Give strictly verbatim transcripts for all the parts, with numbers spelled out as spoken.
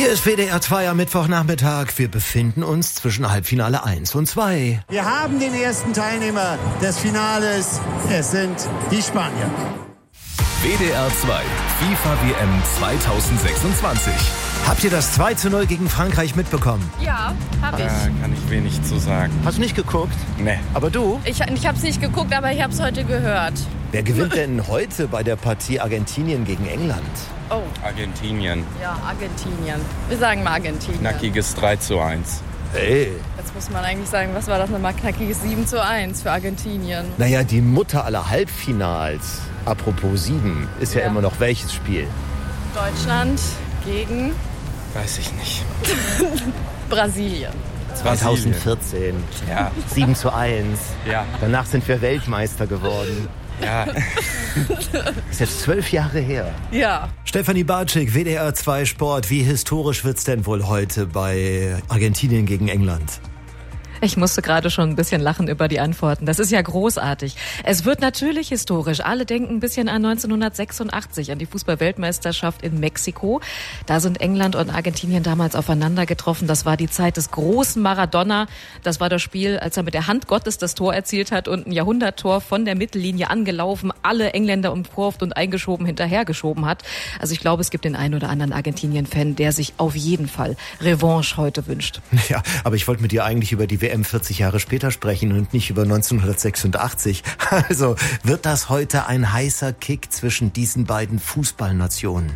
Hier ist W D R zwei am Mittwochnachmittag. Wir befinden uns zwischen Halbfinale eins und zwei. Wir haben den ersten Teilnehmer des Finales. Es sind die Spanier. W D R zwei FIFA W M zweitausendsechsundzwanzig. Habt ihr das zwei zu null gegen Frankreich mitbekommen? Ja, hab ich. Da kann ich wenig zu sagen. Hast du nicht geguckt? Nee. Aber du? Ich, ich hab's nicht geguckt, aber ich hab's heute gehört. Wer gewinnt denn heute bei der Partie Argentinien gegen England? Oh, Argentinien. ja, Argentinien. Wir sagen mal Argentinien. Knackiges drei zu eins. Ey. Jetzt muss man eigentlich sagen, was war das nochmal? Knackiges sieben zu eins für Argentinien. Naja, die Mutter aller Halbfinals, apropos sieben, ist ja, Ja. immer noch welches Spiel? Deutschland gegen Weiß ich nicht. Brasilien. zweitausendvierzehn. Ja, sieben zu eins. ja, Danach sind wir Weltmeister geworden. ja. Ist jetzt zwölf Jahre her. Ja. Stefanie Bartschik, W D R zwei Sport. Wie historisch wird's denn wohl heute bei Argentinien gegen England? Ich musste gerade schon ein bisschen lachen über die Antworten. Das ist ja großartig. Es wird natürlich historisch. Alle denken ein bisschen an neunzehnhundertsechsundachtzig, an die Fußball-Weltmeisterschaft in Mexiko. Da sind England und Argentinien damals aufeinander getroffen. Das war die Zeit des großen Maradona. Das war das Spiel, als er mit der Hand Gottes das Tor erzielt hat und ein Jahrhunderttor von der Mittellinie angelaufen, alle Engländer umkurvt und eingeschoben, hinterhergeschoben hat. Also ich glaube, es gibt den einen oder anderen Argentinien-Fan, der sich auf jeden Fall Revanche heute wünscht. Ja, aber ich wollte mit dir eigentlich über die W M vierzig Jahre später sprechen und nicht über neunzehnhundertsechsundachtzig. Also wird das heute ein heißer Kick zwischen diesen beiden Fußballnationen?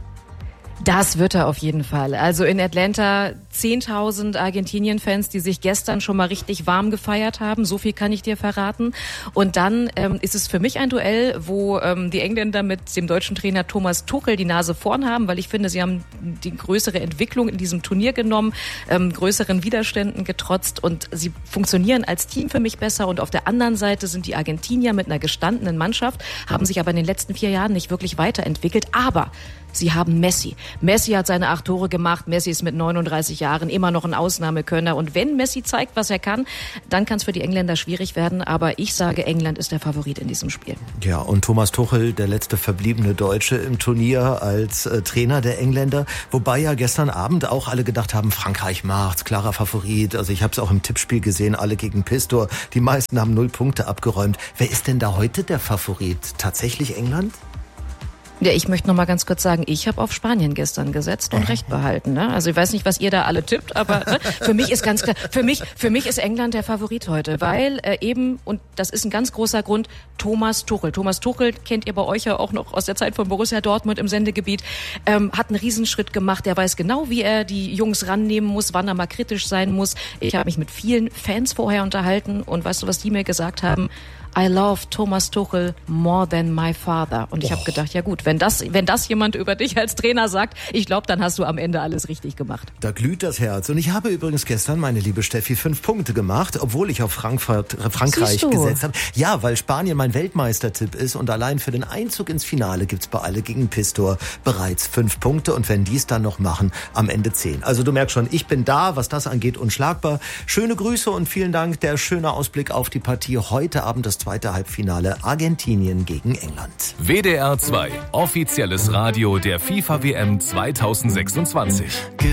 Das wird er auf jeden Fall. Also in Atlanta zehntausend Argentinien-Fans, die sich gestern schon mal richtig warm gefeiert haben. So viel kann ich dir verraten. Und dann ähm, ist es für mich ein Duell, wo ähm, die Engländer mit dem deutschen Trainer Thomas Tuchel die Nase vorn haben, weil ich finde, sie haben die größere Entwicklung in diesem Turnier genommen, ähm, größeren Widerständen getrotzt und sie funktionieren als Team für mich besser. Und auf der anderen Seite sind die Argentinier mit einer gestandenen Mannschaft, haben sich aber in den letzten vier Jahren nicht wirklich weiterentwickelt. Aber sie haben Messi. Messi hat seine acht Tore gemacht. Messi ist mit neununddreißig Jahren immer noch ein Ausnahmekönner. Und wenn Messi zeigt, was er kann, dann kann es für die Engländer schwierig werden. Aber ich sage, England ist der Favorit in diesem Spiel. Ja, und Thomas Tuchel, der letzte verbliebene Deutsche im Turnier als äh, Trainer der Engländer. Wobei ja gestern Abend auch alle gedacht haben, Frankreich macht's, klarer Favorit. Also ich habe es auch im Tippspiel gesehen, alle gegen Pistor. Die meisten haben null Punkte abgeräumt. Wer ist denn da heute der Favorit? Tatsächlich England? Ja, ich möchte noch mal ganz kurz sagen, ich habe auf Spanien gestern gesetzt und Recht behalten. Ne? Also ich weiß nicht, was ihr da alle tippt, aber ne? für mich ist ganz klar, für mich, für mich ist England der Favorit heute, weil äh, eben, und das ist ein ganz großer Grund, Thomas Tuchel. Thomas Tuchel kennt ihr bei euch ja auch noch aus der Zeit von Borussia Dortmund im Sendegebiet, ähm, hat einen Riesenschritt gemacht. Der weiß genau, wie er die Jungs rannehmen muss, wann er mal kritisch sein muss. Ich habe mich mit vielen Fans vorher unterhalten und weißt du, was die mir gesagt haben? I love Thomas Tuchel more than my father. Und ich habe gedacht, ja gut, wenn das, wenn das jemand über dich als Trainer sagt, ich glaube, dann hast du am Ende alles richtig gemacht. Da glüht das Herz. Und ich habe übrigens gestern, meine liebe Steffi, fünf Punkte gemacht, obwohl ich auf Frankfurt, äh, Frankreich gesetzt habe. Ja, weil Spanien mein Weltmeistertipp ist und allein für den Einzug ins Finale gibt's bei alle gegen Pistor bereits fünf Punkte. Und wenn die es dann noch machen, am Ende zehn. Also du merkst schon, ich bin da, was das angeht, unschlagbar. Schöne Grüße und vielen Dank. Der schöne Ausblick auf die Partie heute Abend, das zweite Halbfinale Argentinien gegen England. W D R zwei, offizielles Radio der FIFA W M zweitausendsechsundzwanzig.